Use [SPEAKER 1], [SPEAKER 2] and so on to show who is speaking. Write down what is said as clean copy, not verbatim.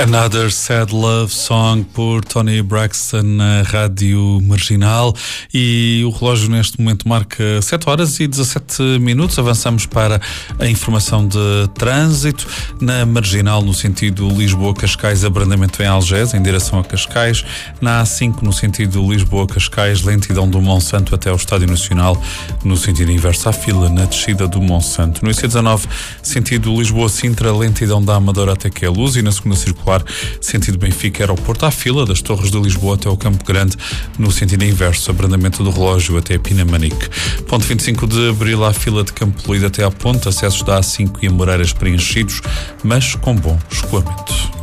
[SPEAKER 1] Another Sad Love Song por Toni Braxton na Rádio Marginal, e o relógio neste momento marca 7 horas e 17 minutos. Avançamos para a informação de trânsito. Na Marginal, no sentido Lisboa-Cascais, abrandamento em Algés em direção a Cascais. Na A5, no sentido Lisboa-Cascais, lentidão do Monsanto até ao Estádio Nacional. No sentido inverso à fila, na descida do Monsanto. No IC19, sentido Lisboa-Sintra, lentidão da Amadora até que é Luz. E na segunda circular, sentido Benfica-Aeroporto, à fila das Torres de Lisboa até ao Campo Grande. No sentido inverso, abrandamento do relógio até Pinamanique. Ponto 25 de Abril, à fila de Campo Lido até à Ponte, acessos da A5 e Amoreiras preenchidos, mas com bom escoamento.